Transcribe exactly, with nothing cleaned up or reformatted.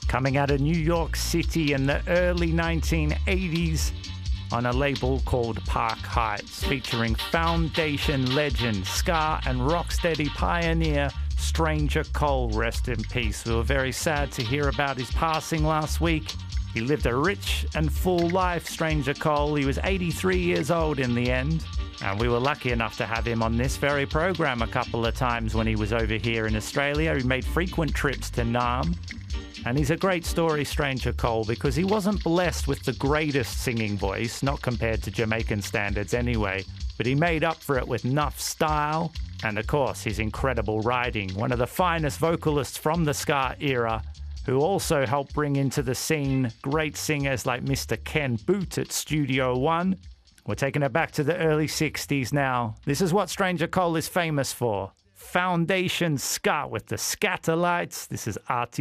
coming out of New York City in the early nineteen eighties on a label called Park Heights, featuring Foundation legend, ska and rocksteady pioneer Stranger Cole, rest in peace. We were very sad to hear about his passing last week. He lived a rich and full life, Stranger Cole. He was eighty-three years old in the end, and we were lucky enough to have him on this very program a couple of times when he was over here in Australia. He made frequent trips to Naarm. And he's a great story, Stranger Cole, because he wasn't blessed with the greatest singing voice, not compared to Jamaican standards anyway, but he made up for it with enough style and, of course, his incredible writing. One of the finest vocalists from the ska era, who also helped bring into the scene great singers like Mister Ken Boothe at Studio One. We're taking it back to the early sixties now. This is what Stranger Cole is famous for. Foundation ska with the Scatterlights. This is R T